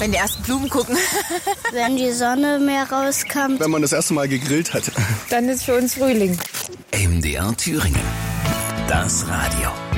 Wenn die ersten Blumen gucken. Wenn die Sonne mehr rauskommt. Wenn man das erste Mal gegrillt hat. Dann ist für uns Frühling. MDR Thüringen. Das Radio.